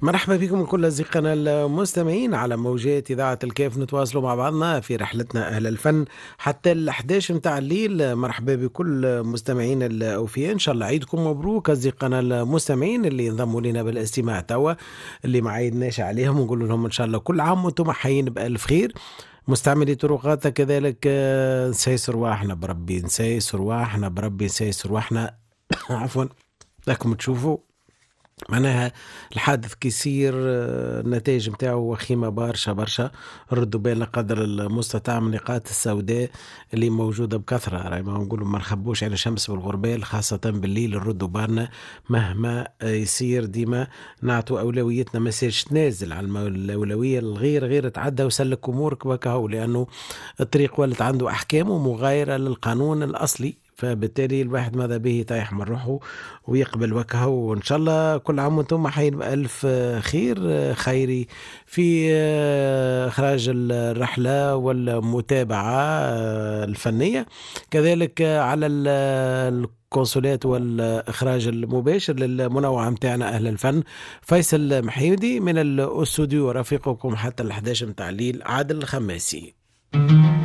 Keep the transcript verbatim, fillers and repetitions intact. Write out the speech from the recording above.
مرحبا بكم كل أصدقائنا المستمعين على موجات إذاعة الكيف. نتواصلوا مع بعضنا في رحلتنا أهل الفن حتى الأحداش متاع الليل. مرحبا بكل مستمعين الأوفياء، إن شاء الله عيدكم مبروك أصدقائنا المستمعين اللي انضموا لنا بالاستماع توا، اللي ما عيدناش عليهم، ونقول لهم إن شاء الله كل عام وأنتم حيين بألف خير. مستعملي طرقات كذلك، آه، نسيس رواحنا بربي، نسيس رواحنا بربي، نسيس رواحنا عفوا. لكم تشوفوا معناها الحادث كيصير، آه، النتائج متاعه وخيمة برشا برشا. ردوا بالنا قدر المستطاع من النقاط السوداء اللي موجودة بكثرة، راهي ما نقولوا ما نخبوش على شمس بالغربال، خاصة بالليل ردوا بالنا. مهما آه، يصير ديما نعطوا أولويتنا، ما سيرش تنازل على المو- الأولوية الغير غير تعدى وسلك أمورك وكهو، لأنه الطريق ولت عنده أحكام ومغايرة للقانون الأصلي، فبالتالي الواحد ماذا به يطيح من روحه ويقبل وجهه. وإن شاء الله كل عام وانتم حين بألف خير خيري في إخراج الرحلة والمتابعة الفنية، كذلك على الكونسولات والإخراج المباشر للمنوعة متاعنا أهل الفن. فيصل محيدي من الأستوديو، ورفيقكم حتى الأحداش متاع الليل عادل الخماسي.